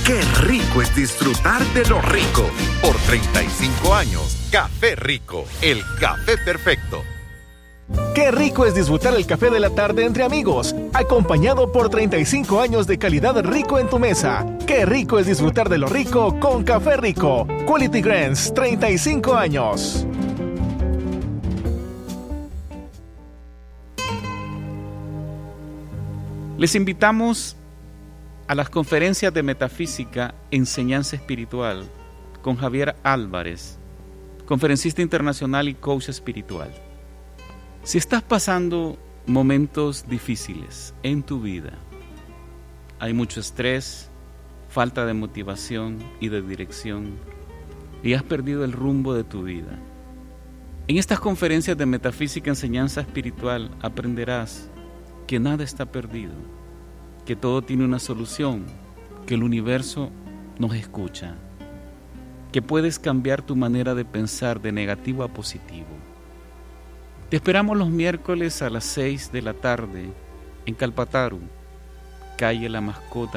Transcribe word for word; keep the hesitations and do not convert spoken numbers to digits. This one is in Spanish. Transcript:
Qué rico es disfrutar de lo rico. Por treinta y cinco años, Café Rico, el café perfecto. Qué rico es disfrutar el café de la tarde entre amigos, acompañado por treinta y cinco años de calidad rico en tu mesa. Qué rico es disfrutar de lo rico con Café Rico. Quality Grants, treinta y cinco años. Les invitamos a las conferencias de Metafísica, Enseñanza Espiritual, con Javier Álvarez, conferencista internacional y coach espiritual. Si estás pasando momentos difíciles en tu vida, hay mucho estrés, falta de motivación y de dirección, y has perdido el rumbo de tu vida, en estas conferencias de Metafísica, Enseñanza Espiritual, aprenderás que nada está perdido, que todo tiene una solución, que el universo nos escucha, que puedes cambiar tu manera de pensar de negativo a positivo. Te esperamos los miércoles a las seis de la tarde en Calpataru, calle La Mascota,